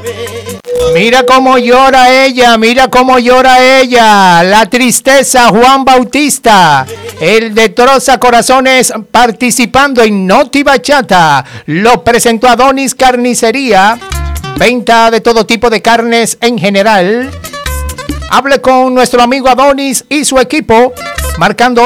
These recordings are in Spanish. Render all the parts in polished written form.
Mira cómo llora ella, mira cómo llora ella. La tristeza, Juan Bautista. El de Troza Corazones participando en Noti Bachata. Lo presentó Adonis Carnicería. Venta de todo tipo de carnes en general. Hable con nuestro amigo Adonis y su equipo. Marcando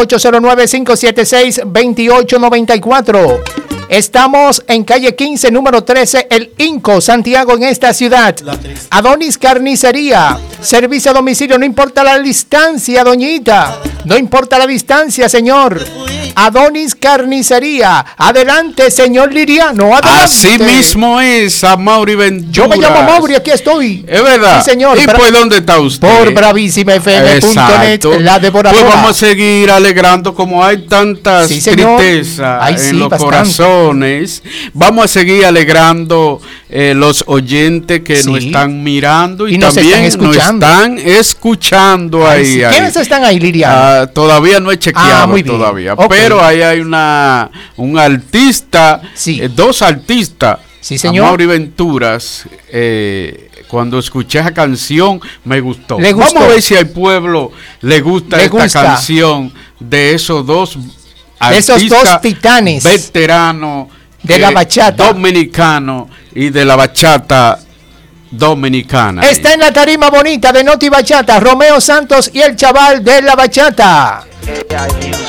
809-576-2894. Estamos en calle 15, número 13, El Inco, Santiago, en esta ciudad. Adonis Carnicería. Servicio a domicilio, no importa la distancia, doñita. No importa la distancia, señor. Adonis Carnicería. Adelante, señor Liriano. Adelante. Así mismo es, a Mauri Ventura. Yo me llamo Mauri, aquí estoy. Es verdad. Sí, señor. ¿Y pues dónde está usted? Por bravísimafm.net, la devoradora. Pues vamos a seguir alegrando, como hay tantas tristezas en los corazones. Vamos a seguir alegrando los oyentes que nos están mirando y también nos están escuchando ahí. ¿Quiénes están ahí, Liriano? Todavía no he chequeado todavía, pero ahí hay un artista, dos artistas. Sí, señor. Mauri Venturas. Cuando escuché esa canción me gustó. Vamos a ver si al pueblo le gusta canción de esos dos artistas, esos dos titanes veteranos de la bachata dominicano y de la bachata dominicana. Está en la tarima bonita de Noti Bachata, Romeo Santos y el chaval de la bachata.